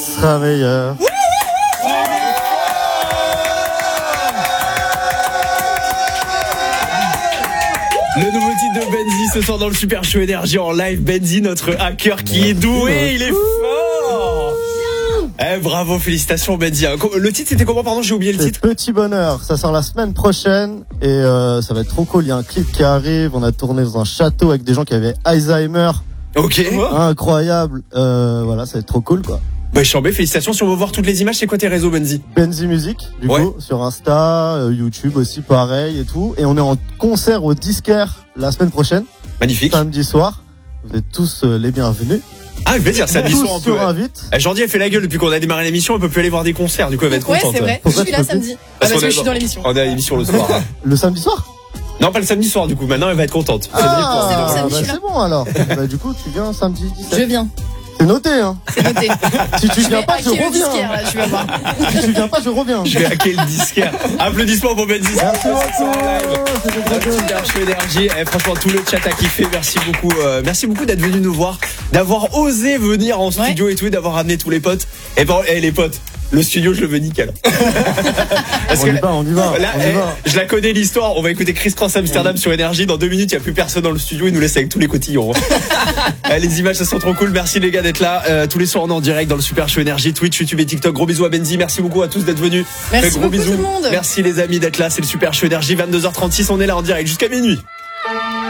sera meilleur. Le nouveau titre de Benzi ce soir dans le Super Show Énergie en live. Benzi, notre hacker qui est doué, il est fort. Bravo, félicitations Benzi. Le titre c'était comment, pardon, j'ai oublié le titre. Petit bonheur, ça sort la semaine prochaine et ça va être trop cool. Il y a un clip qui arrive, on a tourné dans un château avec des gens qui avaient Alzheimer. Ok. Incroyable, voilà, ça va être trop cool quoi. Bah, chambé, félicitations. Si on veut voir toutes les images, c'est quoi tes réseaux, Benzi? Benzi Music, du coup, sur Insta, YouTube aussi, pareil et tout. Et on est en concert au Disquaire la semaine prochaine. Magnifique. Samedi soir. Vous êtes tous les bienvenus. Ah, je vais dire, samedi soir, on peut. Invite. Jordi, elle fait la gueule depuis qu'on a démarré l'émission, elle peut plus aller voir des concerts, du coup, elle va être contente. Ouais, c'est vrai. Pourquoi Je suis là samedi. Parce que je suis dans l'émission. On est à l'émission le soir. Le samedi soir? Non, pas le samedi soir, du coup. Maintenant, elle va être contente. C'est bon alors. Bah, du coup, tu viens samedi 17. Je viens. C'est noté, hein. C'est noté. Si tu viens pas, je reviens. Là, tu vas voir. Si tu viens pas, je reviens. Je vais hacker le disquaire. Applaudissements pour Benzi. Merci beaucoup. Super Show Énergie. Franchement, tout le chat a kiffé. Merci beaucoup. Merci beaucoup d'être venu nous voir, d'avoir osé venir en studio et tout, et d'avoir ramené tous les potes. Et bon, les potes. Le studio, je le veux nickel. On y va. Je la connais l'histoire. On va écouter Chris Cross Amsterdam sur Énergie. Dans 2 minutes, il n'y a plus personne dans le studio. Il nous laisse avec tous les cotillons. Les images, ça sont trop cool. Merci les gars d'être là. Tous les soirs, on est en direct dans le Super Show Énergie, Twitch, YouTube et TikTok. Gros bisous à Benzi. Merci beaucoup à tous d'être venus. Merci gros beaucoup bisous. tout le monde. Merci les amis d'être là. C'est le Super Show Énergie. 22h36. On est là en direct jusqu'à minuit.